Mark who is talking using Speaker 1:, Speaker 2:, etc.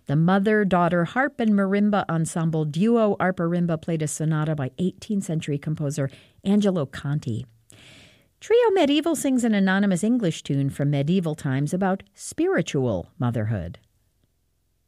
Speaker 1: The mother-daughter harp and marimba ensemble duo Arpa-Rimba played a sonata by 18th century composer Angelo Conti. Trio Medieval sings an anonymous English tune from medieval times about spiritual motherhood.